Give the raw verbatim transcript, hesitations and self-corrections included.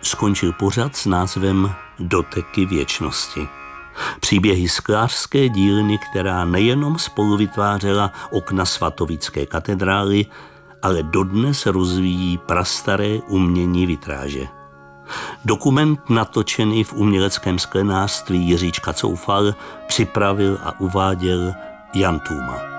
skončil pořad s názvem Doteky věčnosti. Příběhy sklářské dílny, která nejenom spolu vytvářela okna svatovické katedrály, ale dodnes rozvíjí prastaré umění vitráže. Dokument natočený v uměleckém sklenářství Jiříčka Coufal připravil a uváděl Jan Tůma.